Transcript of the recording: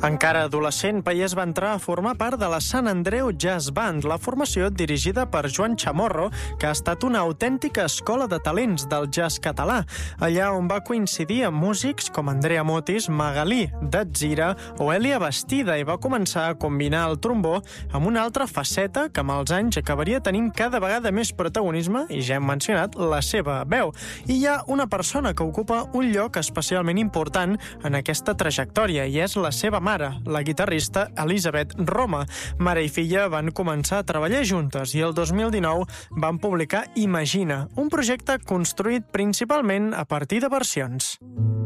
Encara adolescent, Paiés va entrar a formar part de la Sant Andreu Jazz Band, la formació dirigida per Joan Chamorro, que ha estat una autèntica escola de talents del jazz català, allà on va coincidir amb músics com Andrea Motis, Magalí d'Atzira o Èlia Bastida, i va començar a combinar el trombó amb una altra faceta que amb els anys acabaria tenint cada vegada més protagonisme, i ja hem mencionat la seva veu. I hi ha una persona que ocupa un lloc especialment important en aquesta trajectòria, i és la seva mare, la guitarrista Elisabet Roma. Mare i filla van començar a treballar juntes i el 2019 van publicar Imagina, un projecte construït principalment a partir de versions.